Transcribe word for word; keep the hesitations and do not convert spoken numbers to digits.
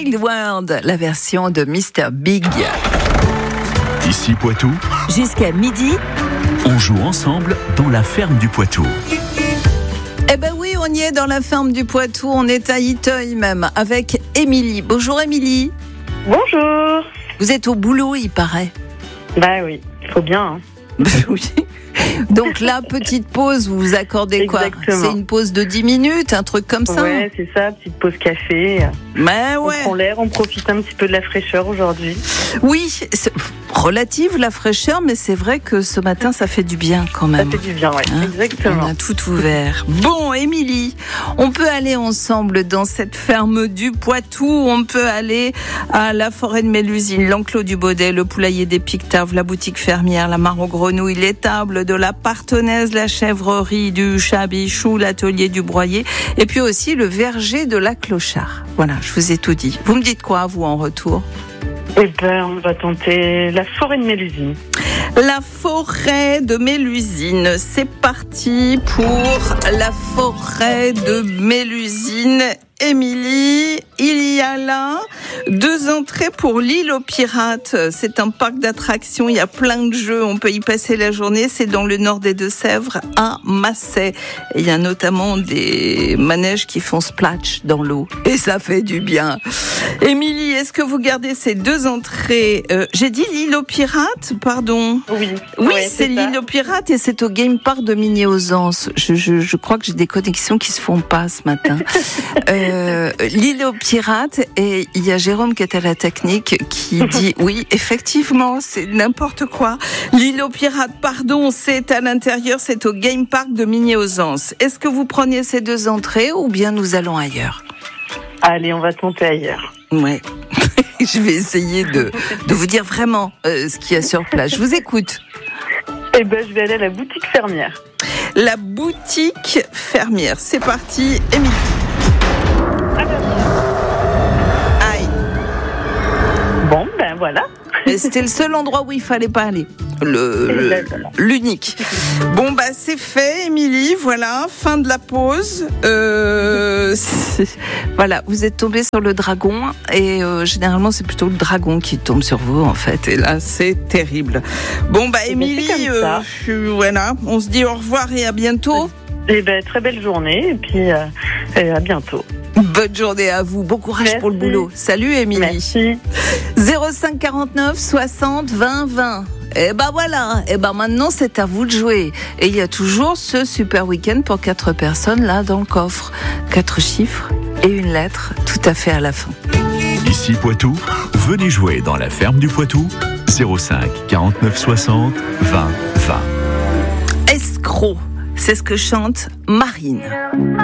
Big World, la version de mister Big. Ici Poitou, Jusqu'à midi, on joue ensemble dans la ferme du Poitou. Eh ben oui, on y est dans la ferme du Poitou, on est à Iteuil même, avec Émilie. Bonjour Émilie. Bonjour. Vous êtes au boulot, il paraît. Bah oui, il faut bien. Hein. Oui. Donc là, petite pause, vous vous accordez quoi? Exactement. C'est une pause de dix minutes, un truc comme ça? Ouais, c'est ça, petite pause café. Mais ouais. On prend l'air, on profite un petit peu de la fraîcheur aujourd'hui. Oui, c'est relative la fraîcheur, mais c'est vrai que ce matin, ça fait du bien quand même. Ça fait du bien, ouais, Hein, exactement. on a tout ouvert. Bon, Émilie, on peut aller ensemble dans cette ferme du Poitou. On peut aller à la forêt de Mélusine, l'enclos du Baudet, le poulailler des Pictaves, la boutique fermière, la mare aux grenouilles, l'étable de la Partonnaise, la chèvrerie du Chabichou, l'atelier du Broyer, et puis aussi le verger de la Clochard. Voilà, je vous ai tout dit. Vous me dites quoi, vous, en retour? Eh ben, on va tenter la forêt de Mélusine. La forêt de Mélusine, c'est parti pour la forêt de Mélusine. Émilie, il y a là deux entrées pour l'île aux pirates. C'est un parc d'attractions, il y a plein de jeux, on peut y passer la journée. C'est dans le nord des Deux-Sèvres, à Massay. Et il y a notamment des manèges qui font splash dans l'eau. Et ça fait du bien. Émilie, est-ce que vous gardez ces deux entrées? euh, J'ai dit l'île aux pirates, pardon. Oui. Oui, Ouais, c'est ça. l'île aux pirates et c'est au Game Park de Migné-aux-Anses. Je, je, je crois que j'ai des connexions qui se font pas ce matin. euh, l'île aux pirates, et il y a Jérôme qui est à la technique qui dit oui, effectivement, c'est n'importe quoi. L'île aux pirates, pardon, c'est à l'intérieur, c'est au Game Park de Migné-aux-Anses. Est-ce que vous prenez ces deux entrées ou bien nous allons ailleurs? Allez, on va tenter ailleurs. Ouais. Je vais essayer de, de vous dire vraiment euh, ce qu'il y a sur place. Je vous écoute. Eh ben, je vais aller à la boutique fermière. La boutique fermière. C'est parti, Émilie. Aïe. Bon, ben voilà. Et c'était le seul endroit où il fallait pas aller. Le, le- l'unique. Bon, bah, c'est fait, Émilie. Voilà, fin de la pause. Euh, c'est- voilà, vous êtes tombée sur le dragon. Et euh, généralement, c'est plutôt le dragon qui tombe sur vous, en fait. Et là, c'est terrible. Bon, bah, Eh ben, c'est Émilie, comme ça. euh, je- voilà, on se dit au revoir et à bientôt. Eh ben, très belle journée et puis euh, et à bientôt. Bonne journée à vous. Bon courage Merci. pour le boulot. Salut, Émilie. Merci. zéro cinq quarante-neuf soixante vingt vingt. Et ben voilà, et ben maintenant c'est à vous de jouer. Et il y a toujours ce super week-end pour quatre personnes là dans le coffre. Quatre chiffres et une lettre tout à fait à la fin. Ici Poitou, venez jouer dans la ferme du Poitou. zéro cinq quarante-neuf soixante vingt vingt. Escroc, c'est ce que chante Marine.